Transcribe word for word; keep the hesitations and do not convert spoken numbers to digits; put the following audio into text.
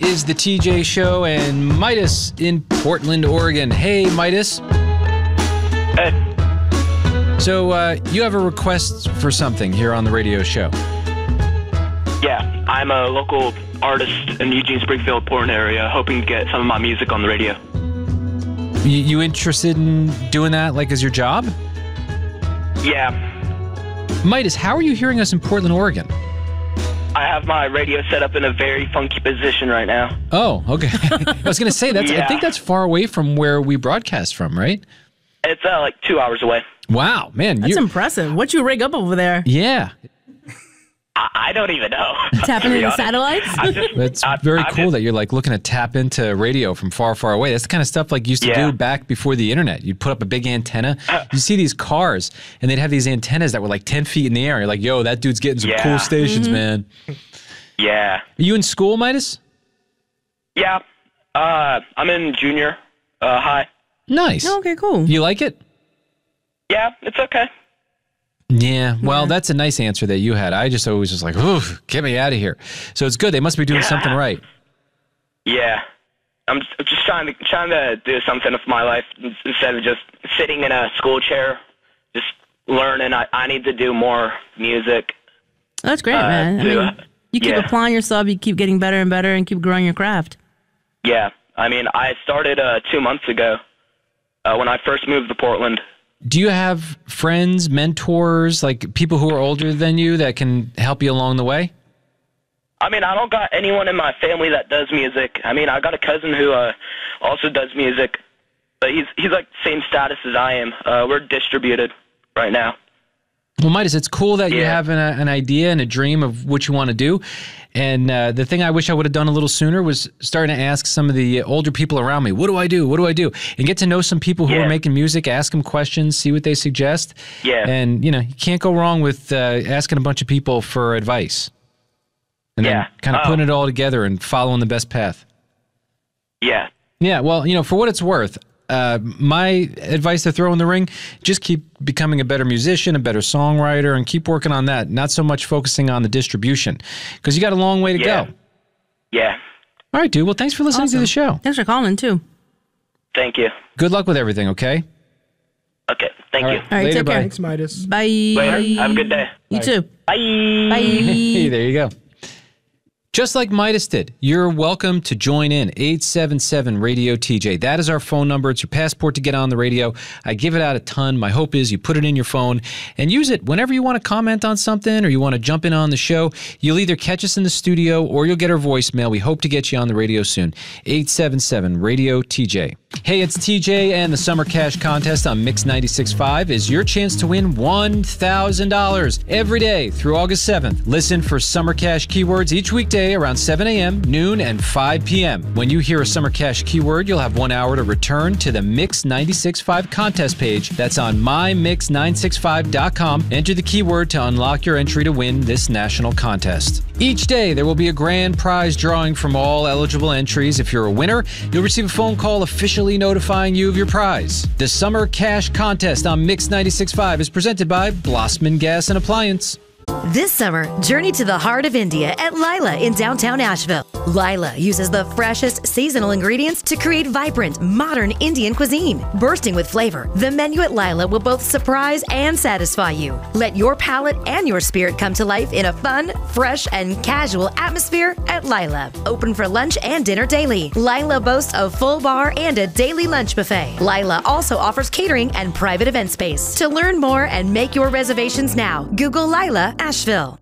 is the T J Show, and Midas in Portland, Oregon. Hey, Midas. Hey. So uh, you have a request for something here on the radio show. Yeah, I'm a local artist in Eugene, Springfield, Portland area, hoping to get some of my music on the radio. You, you interested in doing that, like, as your job? Yeah. Midas, how are you hearing us in Portland, Oregon? I have my radio set up in a very funky position right now. Oh, okay. I was going to say, that's. Yeah. I think that's far away from where we broadcast from, right? It's uh, like two hours away. Wow, man. That's you, impressive. What you rig up over there? Yeah. I, I don't even know. Tapping into satellites? Just, That's I, very I cool just, that you're like looking to tap into radio from far, far away. That's the kind of stuff like you used to Yeah. do back before the internet. You'd put up a big antenna. You see these cars, and they'd have these antennas that were like ten feet in the air. You're like, yo, that dude's getting some Yeah. cool stations, Mm-hmm. man. Yeah. Are you in school, Midas? Yeah. Uh, I'm in junior uh, high. Nice. Okay, cool. You like it? Yeah, it's okay. Yeah, well, that's a nice answer that you had. I just always was like, ooh, get me out of here. So it's good. They must be doing Yeah. something right. Yeah. I'm just, just trying to trying to do something with my life instead of just sitting in a school chair, just learning. I, I need to do more music. That's great, Uh, man. I to, mean, you keep yeah. applying yourself, you keep getting better and better, and keep growing your craft. Yeah. I mean, I started uh, two months ago uh, when I first moved to Portland. Do you have friends, mentors, like people who are older than you that can help you along the way? I mean, I don't got anyone in my family that does music. I mean, I got a cousin who uh, also does music, but he's he's like the same status as I am. Uh, we're distributed right now. Well, Midas, it's cool that you Yeah. have an, an idea and a dream of what you want to do. And uh, the thing I wish I would have done a little sooner was starting to ask some of the older people around me, what do I do? What do I do? And get to know some people who Yeah. are making music, ask them questions, see what they suggest. Yeah. And, you know, you can't go wrong with uh, asking a bunch of people for advice. And Yeah. then kind of Oh. putting it all together and following the best path. Yeah. Yeah, well, you know, for what it's worth, uh, my advice to throw in the ring, just keep becoming a better musician, a better songwriter, and keep working on that. Not so much focusing on the distribution, because you got a long way to Yeah. go. Yeah. All right, dude. Well, thanks for listening Awesome. to the show. Thanks for calling, too. Thank you. Good luck with everything, okay? Okay. Thank All you. right. All right, Later, take care. bye. Thanks, Midas. Bye. Later. Have a good day. You too. Bye. Hey, Bye. there you go. Just like Midas did, you're welcome to join in. eight seven seven radio T J. That is our phone number. It's your passport to get on the radio. I give it out a ton. My hope is you put it in your phone and use it whenever you want to comment on something or you want to jump in on the show. You'll either catch us in the studio or you'll get our voicemail. We hope to get you on the radio soon. eight seven seven radio T J. Hey, it's T J, and the Summer Cash Contest on Mix ninety-six point five is your chance to win one thousand dollars every day through August seventh. Listen for Summer Cash keywords each weekday around seven a.m., noon, and five p.m. When you hear a Summer Cash keyword, you'll have one hour to return to the Mix ninety-six point five contest page. That's on my mix nine six five dot com. Enter the keyword to unlock your entry to win this national contest. Each day, there will be a grand prize drawing from all eligible entries. If you're a winner, you'll receive a phone call officially notifying you of your prize. The Summer Cash Contest on Mix ninety-six point five is presented by Blossman Gas and Appliance. This summer, journey to the heart of India at Lila in downtown Asheville. Lila uses the freshest seasonal ingredients to create vibrant, modern Indian cuisine. Bursting with flavor, the menu at Lila will both surprise and satisfy you. Let your palate and your spirit come to life in a fun, fresh, and casual atmosphere at Lila. Open for lunch and dinner daily. Lila boasts a full bar and a daily lunch buffet. Lila also offers catering and private event space. To learn more and make your reservations now, Google Lila Asheville.